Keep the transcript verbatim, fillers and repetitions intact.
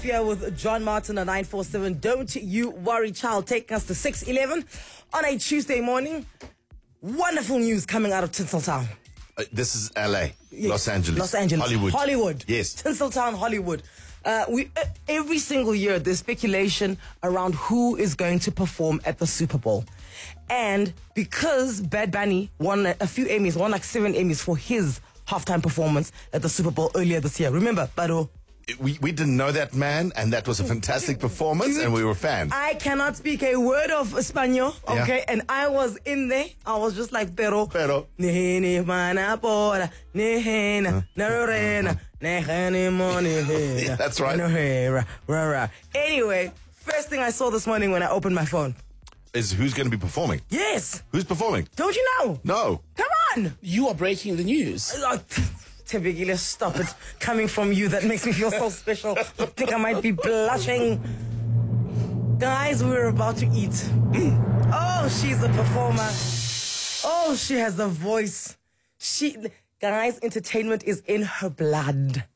Mafia with John Martin at nine four seven. Don't you worry, child. Taking us to six eleven on a Tuesday morning. Wonderful news coming out of Tinseltown. Uh, this is L A, Yes. Los Angeles, Los Angeles, Hollywood. Hollywood. Yes. Tinseltown, Hollywood. Uh, we uh, every single year there's speculation around who is going to perform at the Super Bowl, and because Bad Bunny won a, a few Emmys, won like seven Emmys for his halftime performance at the Super Bowl earlier this year. Remember, Bado? We, we didn't know that man, and that was a fantastic performance, and we were fans. I cannot speak a word of Espanol, okay? Yeah. And I was in there. I was just like, pero. Pero. Nehene mana pora, nehena, narorena, nehene money. Yeah, that's right. Anyway, first thing I saw this morning when I opened my phone. Is who's going to be performing? Yes. Who's performing? Don't you know? No. Come on. You are breaking the news. Oh, Tebegile, stop it. Coming from you, that makes me feel so special. I think I might be blushing. Guys, we're about to eat. Mm. Oh, she's a performer. Oh, she has a voice. She, guys, entertainment is in her blood.